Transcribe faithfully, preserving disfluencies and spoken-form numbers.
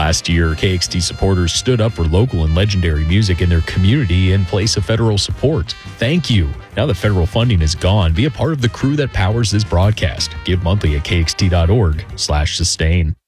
Last year, K X T supporters stood up for local and legendary music in their community in place of federal support. Thank you. Now that federal funding is gone, be a part of the crew that powers this broadcast. Give monthly at kxt.org slash sustain.